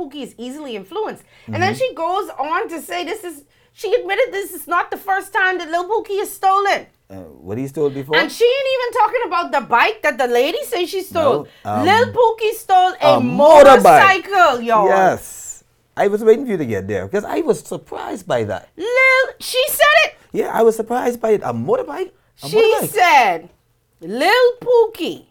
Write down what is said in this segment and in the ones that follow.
Pookie is easily influenced. And then she goes on to say she admitted this is not the first time that Lil Pookie is stolen. What he stole before? And she ain't even talking about the bike that the lady says she stole. No, Lil Pookie stole a motorcycle, y'all. Yes. I was waiting for you to get there because I was surprised by that. She said it. Yeah, I was surprised by it. A motorbike? She said Lil Pookie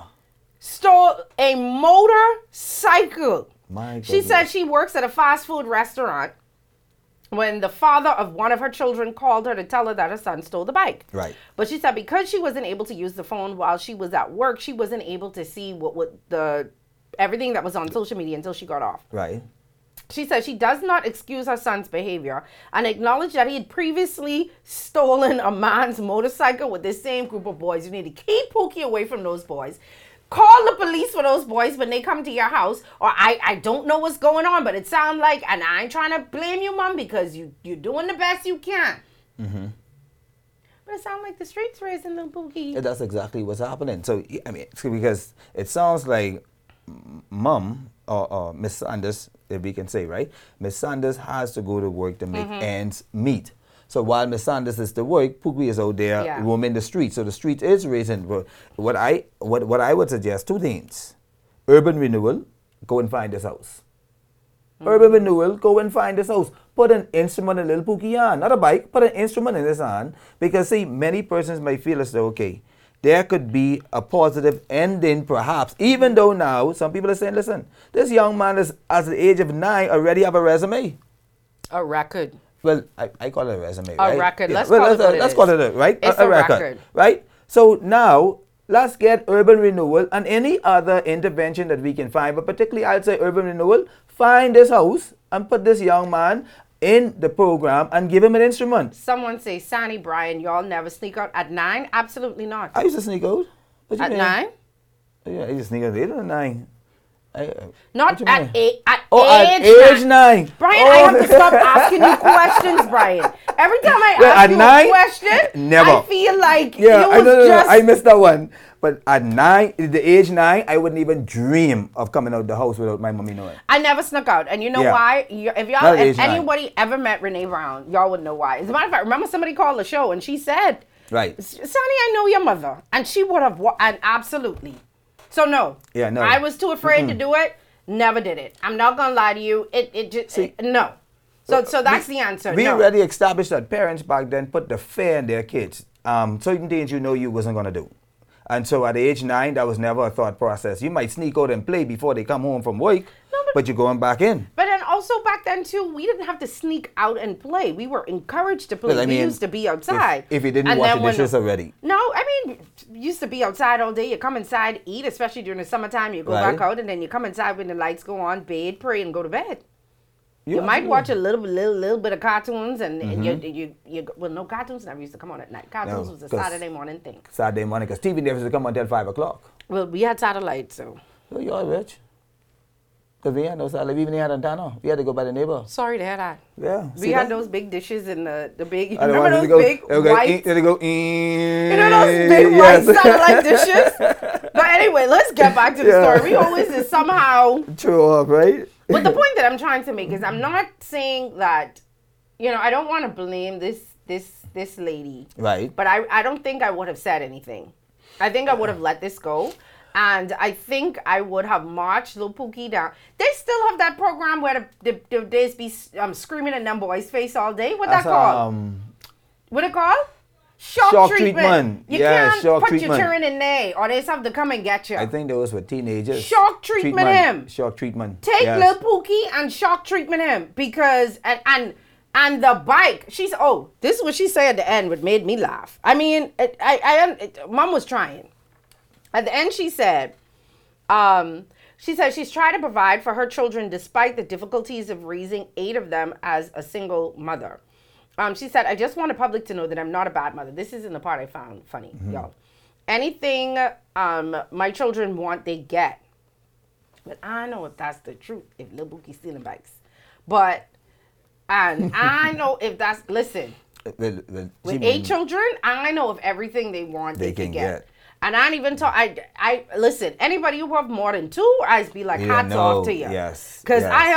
stole a motorcycle. She said she works at a fast food restaurant when the father of one of her children called her to tell her that her son stole the bike. Right. But she said because she wasn't able to use the phone while she was at work, she wasn't able to see what everything that was on social media until she got off. Right. She said she does not excuse her son's behavior and acknowledged that he had previously stolen a man's motorcycle with this same group of boys. You need to keep Pookie away from those boys. Call the police for those boys when they come to your house. Or I don't know what's going on, but it sounds like, and I ain't trying to blame you, Mom, because you're doing the best you can. But it sounds like the streets raising Lil Pookie. That's exactly what's happening. So, I mean, because it sounds like Mom or Miss Sanders, if we can say, right? Miss Sanders has to go to work to make ends meet. So while Miss Sanders is to work, Pookie is out there roaming the street. So the street is raising. What I would suggest, two things. Urban renewal, go and find this house. Urban renewal, go and find this house. Put an instrument in Lil Pookie on. Not a bike, put an instrument in this on. Because see, many persons might feel as though, okay, there could be a positive ending perhaps, even though now some people are saying, listen, this young man is at the age of 9 already have a resume. A record. Well, I call it a resume, right? A record. Let's call it right? It's a record. Right? So now, let's get urban renewal and any other intervention that we can find, but particularly I'd say urban renewal, find this house and put this young man in the program and give him an instrument. Someone say, Sonny Brian, y'all never sneak out at 9? Absolutely not. I used to sneak out. What you at mean? 9? Yeah, I used to sneak out later than 9. Not at 8. At age 9. Brian, I have to stop asking you questions, Brian. Every time I ask you a question, never. I feel like I missed that one. But at 9, the age 9, I wouldn't even dream of coming out the house without my mommy knowing. I never snuck out. And you know why? If anybody ever met Renee Brown, y'all would know why. As a matter of fact, remember somebody called the show and she said, right, Sonny, I know your mother. And she would have, and absolutely. So no. Yeah, no. I was too afraid to do it. Never did it. I'm not going to lie to you. It just, no. So that's the answer. We already established that parents back then put the fear in their kids. Certain things you wasn't going to do. And so at age 9, that was never a thought process. You might sneak out and play before they come home from work, but you're going back in. But then also back then too, we didn't have to sneak out and play. We were encouraged to play. Well, we used to be outside. If you didn't wash the dishes already. No, I mean, used to be outside all day. You come inside, eat, especially during the summertime. You go back out and then you come inside when the lights go on, bathe, pray, and go to bed. You might watch a little bit of cartoons and you well, no, cartoons never used to come on at night. Cartoons was a Saturday morning thing. Saturday morning, because TV never used to come on until 5 o'clock. Well, we had satellite, so. Oh, you're rich. Because we had no satellite. We even had antenna. We had to go by the neighbor. Sorry to hear that. Yeah. We had those big dishes and the big, you remember those big white? You know those big white satellite dishes? But anyway, let's get back to the story. We always is somehow. True, right? But the point that I'm trying to make is I'm not saying that, I don't want to blame this lady. Right. But I don't think I would have said anything. I think I would have let this go. And I think I would have marched Lil Pookie down. They still have that program where the be screaming in them boys' face all day. What that called? What it called? Shock treatment. You can't put your children in there, or they have to come and get you. I think those were teenagers. Shock treatment him. Shock treatment. Take Lil Pookie and shock treatment him because and the bike. This is what she said at the end, what made me laugh. I mean, Mom was trying. At the end, she said she's tried to provide for her children despite the difficulties of raising 8 of them as a single mother. She said, I just want the public to know that I'm not a bad mother. This isn't the part I found funny, y'all. Anything my children want, they get. But I don't know if that's the truth, if Lil Bookie's stealing bikes. And I know if that's, listen, with 8 children, I know if everything they want, they can get. And I don't even talk. I listen. Anybody who have more than 2, I'd be like, hats off to you. Yes. Because I